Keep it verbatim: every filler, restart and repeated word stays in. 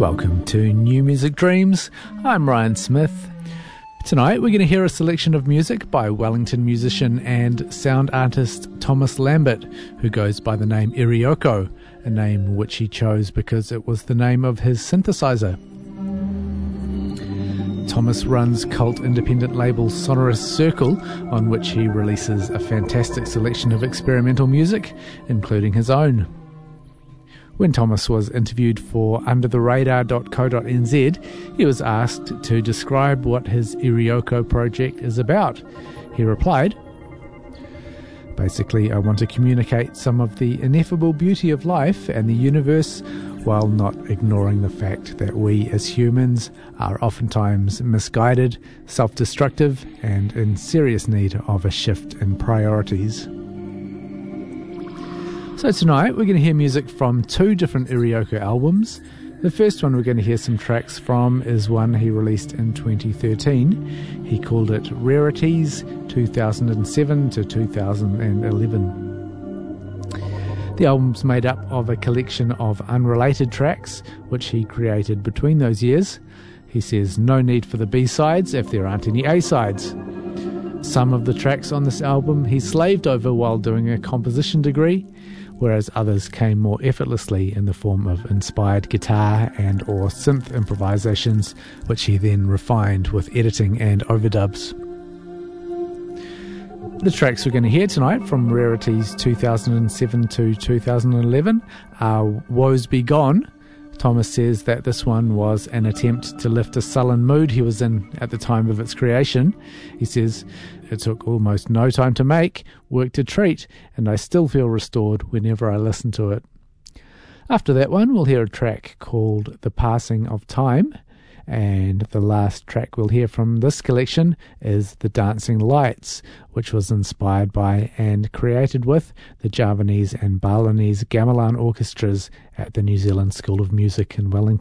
Welcome to New Music Dreams. I'm Ryan Smith. Tonight we're going to hear a selection of music by Wellington musician and sound artist Thomas Lambert, who goes by the name Irioko, a name which he chose because it was the name of his synthesizer. Thomas runs cult independent label Sonorous Circle, on which he releases a fantastic selection of experimental music, including his own. When Thomas was interviewed for under the radar dot co dot n z, he was asked to describe what his Irioko project is about. He replied, "Basically, I want to communicate some of the ineffable beauty of life and the universe while not ignoring the fact that we as humans are oftentimes misguided, self-destructive, and in serious need of a shift in priorities." So tonight we're going to hear music from two different Irioko albums. The first one we're going to hear some tracks from is one he released in twenty thirteen. He called it Rarities two thousand seven to two thousand eleven. The album's made up of a collection of unrelated tracks which he created between those years. He says no need for the B-sides if there aren't any A-sides. Some of the tracks on this album he slaved over while doing a composition degree, whereas others came more effortlessly in the form of inspired guitar and or synth improvisations, which he then refined with editing and overdubs. The tracks we're going to hear tonight from Rarities two thousand seven to two thousand eleven are Woes Be Gone. Thomas says that this one was an attempt to lift a sullen mood he was in at the time of its creation. He says, "It took almost no time to make, work to treat, and I still feel restored whenever I listen to it." After that one, we'll hear a track called The Passing of Time, and the last track we'll hear from this collection is The Dancing Lights, which was inspired by and created with the Javanese and Balinese gamelan orchestras at the New Zealand School of Music in Wellington.